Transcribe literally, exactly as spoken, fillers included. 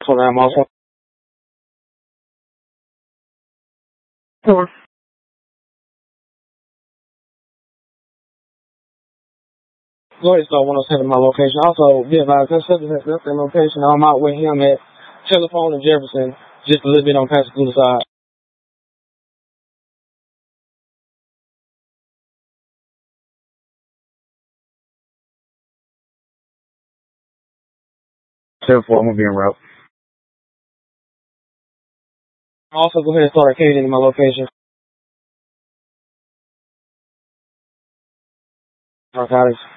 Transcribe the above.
So I'm also. Four. Lloyd Star one oh seven my location. Also, be advised, that subject has left their location. I'm out with him at Telephone and Jefferson, just a little bit on Pascagoula side. seven four, I'm gonna be en route. Also, go ahead and start arcading in my location. Narcotics.